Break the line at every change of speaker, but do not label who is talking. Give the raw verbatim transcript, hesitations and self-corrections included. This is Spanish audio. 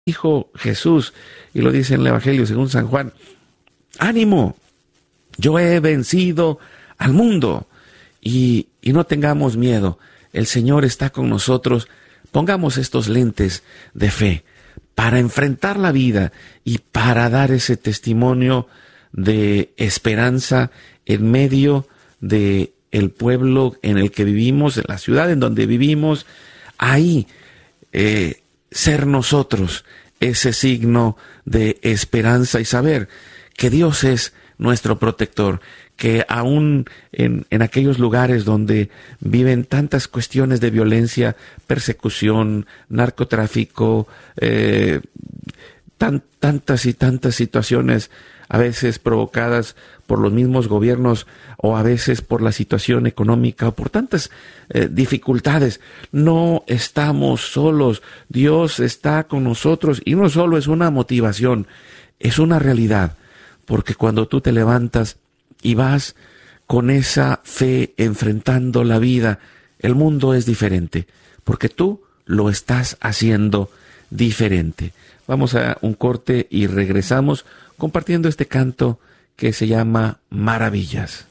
dijo Jesús, y lo dice en el Evangelio según San Juan: ánimo, yo he vencido al mundo, y, y no tengamos miedo, el Señor está con nosotros. Pongamos estos lentes de fe para enfrentar la vida y para dar ese testimonio de esperanza en medio de el pueblo en el que vivimos, en la ciudad en donde vivimos. Ahí eh, ser nosotros ese signo de esperanza y saber que Dios es nuestro protector, que aún en, en aquellos lugares donde viven tantas cuestiones de violencia, persecución, narcotráfico, eh, tan, tantas y tantas situaciones, a veces provocadas por los mismos gobiernos o a veces por la situación económica o por tantas eh, dificultades, no estamos solos. Dios está con nosotros, y no solo es una motivación, es una realidad, porque cuando tú te levantas y vas con esa fe enfrentando la vida, el mundo es diferente, porque tú lo estás haciendo diferente. Vamos a un corte y regresamos compartiendo este canto que se llama Maravillas.